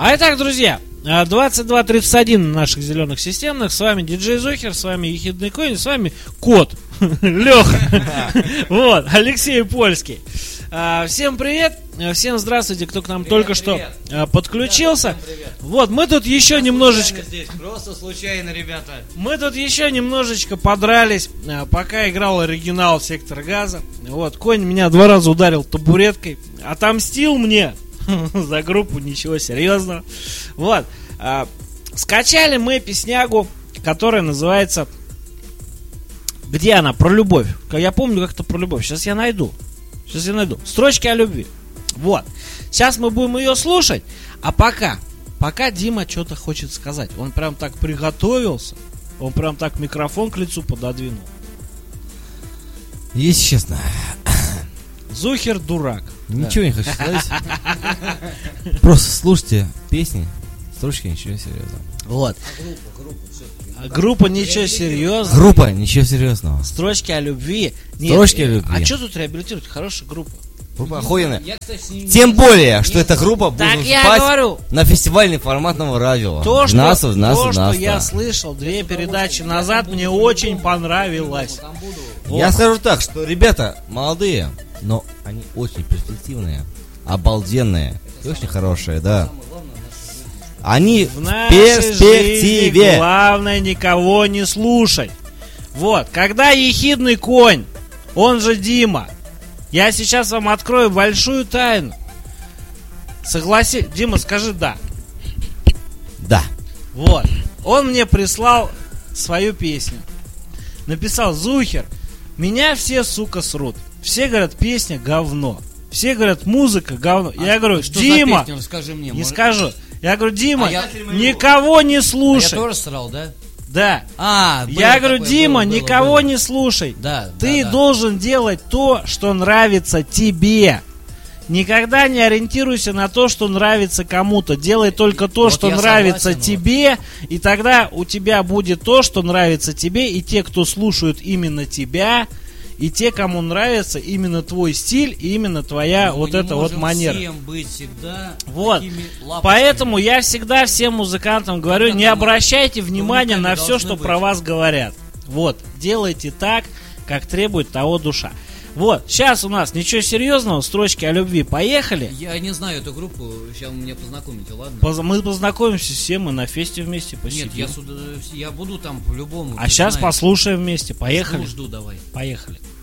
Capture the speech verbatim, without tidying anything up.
А итак, друзья, двадцать два тридцать один на наших зеленых системных. С вами диджей Зухер, с вами Ехидный Конь, с вами Кот Леха. Вот, Алексей Польский. Всем привет, всем здравствуйте, кто к нам только что подключился. Вот, мы тут еще немножечко... Просто случайно, ребята. Мы тут еще немножечко подрались, пока играл оригинал «Сектор газа». Вот, Конь меня два раза ударил табуреткой, отомстил мне за группу, ничего серьезного. Вот, скачали мы песнягу, которая называется... Где она? Про любовь. Я помню как-то про любовь. Сейчас я найду. Сейчас я найду. Строчки о любви. Вот. Сейчас мы будем ее слушать. А пока, пока Дима что-то хочет сказать. Он прям так приготовился. Он прям так микрофон к лицу пододвинул. Если честно, Зухер дурак. Ничего не хочу сказать. Просто слушайте песни. Строчки ничего серьезного. Вот. А группа ничего серьезного. Группа ничего серьезного. Строчки о любви. Нет, Строчки о любви. А что тут реабилитировать? Хорошая группа. Группа охуенная. Тем более, что эта группа будет выступать на фестивале информатного радио. То, что, Насу, насу, то, что насу. я слышал две передачи назад, мне очень понравилось. Я вот. Скажу так, что ребята молодые, но они очень перспективные, обалденные и очень хорошие, да. Они в, в перспективе. Главное никого не слушать. Вот, когда Ехидный Конь, он же Дима, я сейчас вам открою большую тайну. Согласи, Дима, скажи да. Да. Вот, он мне прислал свою песню. Написал: Зухер, меня все, сука, срут. Все говорят, песня говно. Все говорят, музыка говно. А я говорю, что Дима, за песню? Расскажи мне, не может... скажу. Я говорю, Дима, а я... никого не слушай. А я тоже срал, да? Да. А, я говорю, такое, Дима, было, было, никого было. не слушай. Да, Ты да, да. должен делать то, что нравится тебе. Никогда не ориентируйся на то, что нравится кому-то. Делай только то, вот что нравится согласен, тебе. Вот. И тогда у тебя будет то, что нравится тебе. И те, кто слушают именно тебя. И те, кому нравится именно твой стиль. И именно твоя Но вот эта вот манера. Всем быть всегда вот. Поэтому я всегда всем музыкантам говорю, как не мы, обращайте внимания на все, что быть. про вас говорят. Вот. Делайте так, как требует того душа. Вот, сейчас у нас ничего серьезного, строчки о любви, поехали. Я не знаю эту группу, сейчас вы меня познакомите, ладно? Поз- мы познакомимся все, мы на фесте вместе посидим. Нет, я, сюда, я буду там по-любому. А сейчас знаешь. послушаем вместе, поехали. Жду, жду, давай. Поехали.